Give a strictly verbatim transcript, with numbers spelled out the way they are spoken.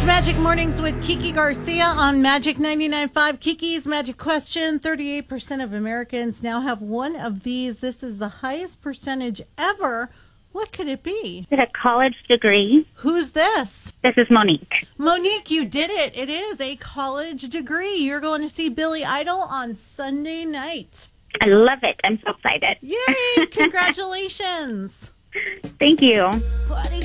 Magic Mornings with Kiki Garcia on Magic ninety-nine point five. Kiki's Magic Question. thirty-eight percent of Americans now have one of these. This is the highest percentage ever. What could it be? Is it a college degree? Who's this? This is Monique. Monique, you did it. It is a college degree. You're going to see Billy Idol on Sunday night. I love it. I'm so excited. Yay! Congratulations. Thank you.